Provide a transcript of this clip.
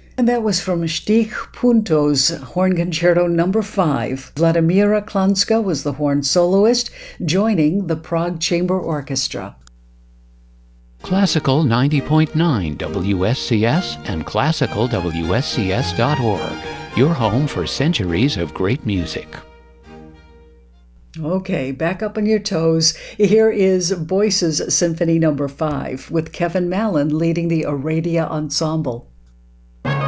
And that was from Stich Punto's Horn Concerto No. 5. Vladimira Klanska was the horn soloist, joining the Prague Chamber Orchestra. Classical 90.9 WSCS and classicalwscs.org, your home for centuries of great music. Okay, back up on your toes. Here is Boyce's Symphony No. 5 with Kevin Mallon leading the Aradia Ensemble.